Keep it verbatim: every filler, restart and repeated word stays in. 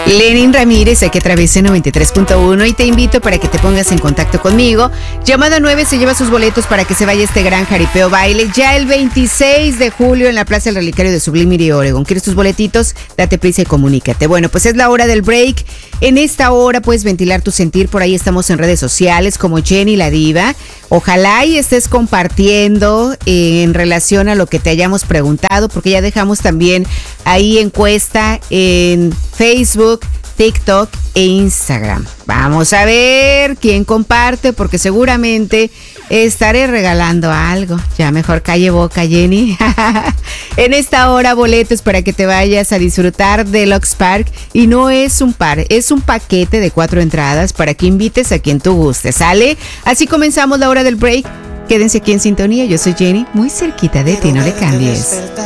Lenin Ramírez, aquí a través de noventa y tres punto uno, y te invito para que te pongas en contacto conmigo. Llamada nueve se lleva sus boletos para que se vaya este gran jaripeo baile ya el veintiséis de julio en la Plaza del Relicario de Sublimity, Oregon. ¿Quieres tus boletitos? Date prisa y comunícate. Bueno, pues es la hora del break. En esta hora puedes ventilar tu sentir. Por ahí estamos en redes sociales como Jenny la Diva. Ojalá y estés compartiendo eh, en relación a lo que te hayamos preguntado, porque ya dejamos también ahí encuesta en Facebook, TikTok e Instagram. Vamos a ver quién comparte, porque seguramente estaré regalando algo. Ya mejor calle boca, Jenny. En esta hora, boletos para que te vayas a disfrutar de Lux Park. Y no es un par, es un paquete de cuatro entradas para que invites a quien tú guste, ¿sale? Así comenzamos la hora del break. Quédense aquí en sintonía. Yo soy Jenny, muy cerquita de ti, no le cambies.